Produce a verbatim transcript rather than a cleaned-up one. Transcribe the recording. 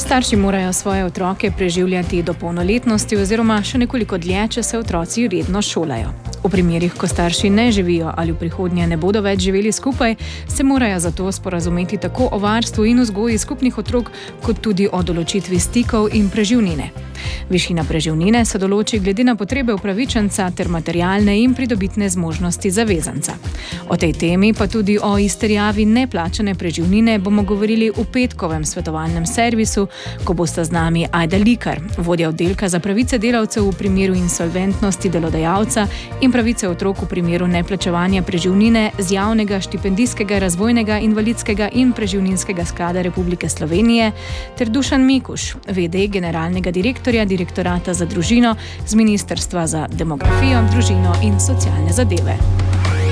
Starši morajo svoje otroke preživljati do polnoletnosti oziroma še nekoliko dlje, če se otroci redno šolajo. V primerih, ko starši ne živijo ali v prihodnje ne bodo več živeli skupaj, se morajo zato sporazumeti tako o varstvu in vzgoji skupnih otrok, kot tudi o določitvi stikov in preživnine. Višina preživnine se določi glede na potrebe upravičenca ter materialne in pridobitne zmožnosti zavezanca. O tej temi, pa tudi o izterjavi neplačane preživnine, bomo govorili v petkovem svetovalnem servisu, ko bosta z nami Ajda Likar, vodja oddelka za pravice delavcev v primeru insolventnosti delodajalca in pravice otrok v primeru neplačevanja preživnine z javnega štipendijskega, razvojnega, invalidskega in preživninskega sklada Republike Slovenije, ter Dušan Mikuš, ve de generalnega direktorja Direktorata za družino z Ministrstva za demografijo, družino in socialne zadeve.